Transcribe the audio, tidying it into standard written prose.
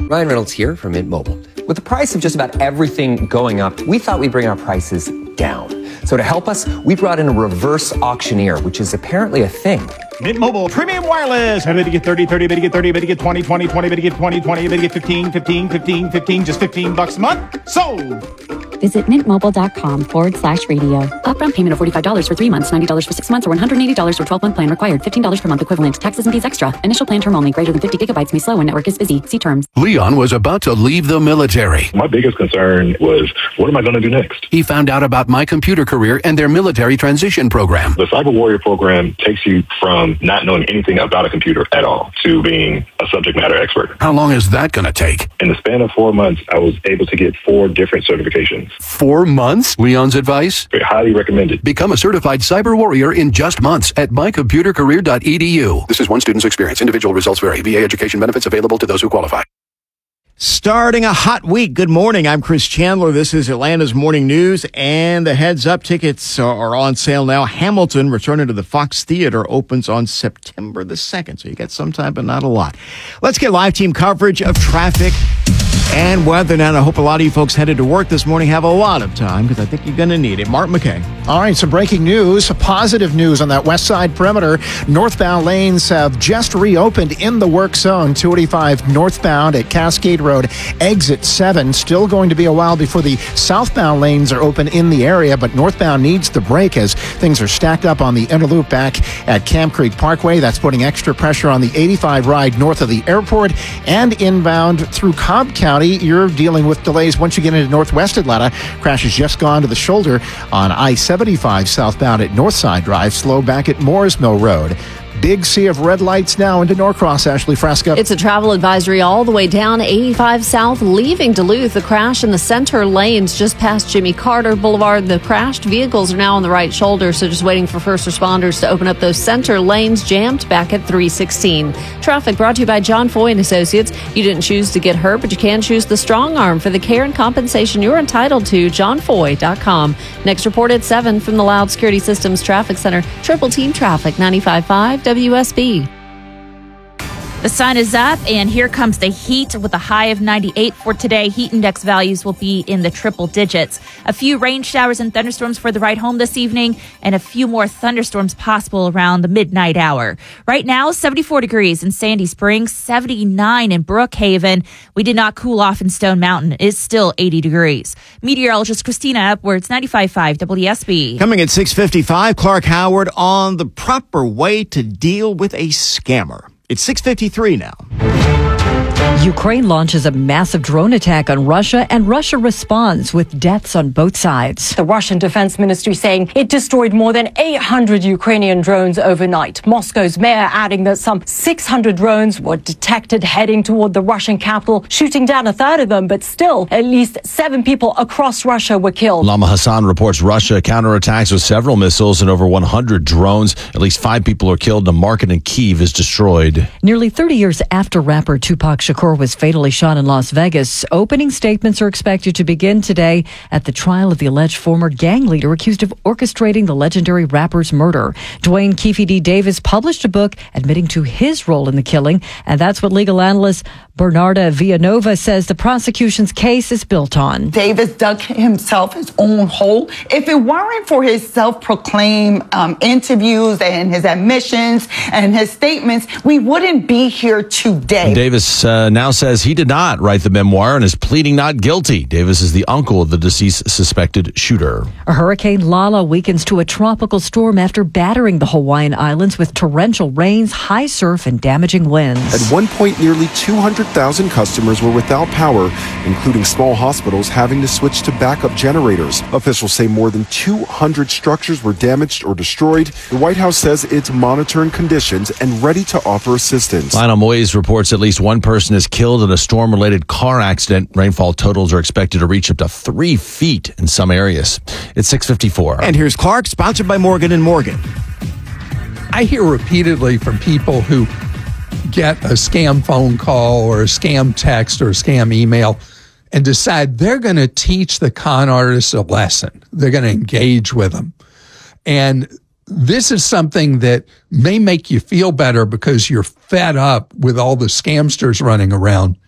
Ryan Reynolds here from Mint Mobile. With the price of just about everything going up, we thought we'd bring our prices down. So to help us, we brought in a reverse auctioneer, which is apparently a thing. Mint Mobile Premium Wireless. How to get 30, 30, to get 30, to get 20, 20, 20, to get 20, 20, to get 15, 15, 15, 15, just $15 a month. Sold! Visit mintmobile.com/radio. Upfront payment of $45 for 3 months, $90 for 6 months, or $180 for 12-month plan required. $15 per month equivalent. Taxes and fees extra. Initial plan term only. Greater than 50 gigabytes may slow when network is busy. See terms. Leon was about to leave the military. My biggest concern was, what am I going to do next? He found out about My Computer Career and their military transition program. The Cyber Warrior program takes you from not knowing anything about a computer at all to being a subject matter expert. How long is that going to take? In the span of 4 months, I was able to get 4 different certifications. 4 months? Leon's advice? Highly recommended. Become a certified cyber warrior in just months at mycomputercareer.edu. This is one student's experience. Individual results vary. VA education benefits available to those who qualify. Starting a hot week. Good morning. I'm Chris Chandler. This is Atlanta's Morning News, and the heads up tickets are on sale now. Hamilton, returning to the Fox Theater, opens on September the 2nd. So you got some time, but not a lot. Let's get live team coverage of traffic and weather now. I hope a lot of you folks headed to work this morning have a lot of time, because I think you're going to need it. Mark McKay. All right, some breaking news, positive news on that west side perimeter. Northbound lanes have just reopened in the work zone. 285 northbound at Cascade Road, exit 7. Still going to be a while before the southbound lanes are open in the area, but northbound needs the break as things are stacked up on the inner loop back at Camp Creek Parkway. That's putting extra pressure on the 85 ride north of the airport, and inbound through Cobb County. You're dealing with delays once you get into northwest Atlanta. Crash has just gone to the shoulder on I-75 southbound at Northside Drive. Slow back at Moores Mill Road. Big sea of red lights now into Norcross. Ashley Fresca. It's a travel advisory all the way down 85 South, leaving Duluth. The crash in the center lanes just past Jimmy Carter Boulevard. The crashed vehicles are now on the right shoulder, so just waiting for first responders to open up those center lanes, jammed back at 316. Traffic brought to you by John Foy and Associates. You didn't choose to get hurt, but you can choose the strong arm for the care and compensation you're entitled to. JohnFoy.com. Next report at 7 from the Loud Security Systems Traffic Center. Triple Team Traffic, 95.5 WSB. The sun is up, and here comes the heat with a high of 98 for today. Heat index values will be in the triple digits. A few rain showers and thunderstorms for the ride home this evening, and a few more thunderstorms possible around the midnight hour. Right now, 74 degrees in Sandy Springs, 79 in Brookhaven. We did not cool off in Stone Mountain. It's still 80 degrees. Meteorologist Christina Upwards, 95.5 WSB. Coming at 6:55, Clark Howard on the proper way to deal with a scammer. It's 6:53 now. Ukraine launches a massive drone attack on Russia, and Russia responds with deaths on both sides. The Russian Defense Ministry saying it destroyed more than 800 Ukrainian drones overnight. Moscow's mayor adding that some 600 drones were detected heading toward the Russian capital, shooting down a third of them, but still at least 7 people across Russia were killed. Lama Hassan reports Russia counterattacks with several missiles and over 100 drones. At least 5 people are killed. A market in Kyiv is destroyed. Nearly 30 years after rapper Tupac Shakur was fatally shot in Las Vegas, opening statements are expected to begin today at the trial of the alleged former gang leader accused of orchestrating the legendary rapper's murder. Dwayne Keefe D. Davis published a book admitting to his role in the killing, and that's what legal analyst Bernarda Villanova says the prosecution's case is built on. Davis dug himself his own hole. If it weren't for his self-proclaimed interviews and his admissions and his statements, we wouldn't be here today. Davis now says he did not write the memoir and is pleading not guilty. Davis is the uncle of the deceased suspected shooter. A Hurricane Lala weakens to a tropical storm after battering the Hawaiian Islands with torrential rains, high surf, and damaging winds. At one point, nearly 200,000 customers were without power, including small hospitals having to switch to backup generators. Officials say more than 200 structures were damaged or destroyed. The White House says it's monitoring conditions and ready to offer assistance. Lionel Moyes reports at least one person is killed in a storm-related car accident. Rainfall totals are expected to reach up to 3 feet in some areas. It's 6:54. And here's Clark, sponsored by Morgan & Morgan. I hear repeatedly from people who get a scam phone call or a scam text or a scam email and decide they're going to teach the con artists a lesson. They're going to engage with them. And this is something that may make you feel better because you're fed up with all the scamsters running around.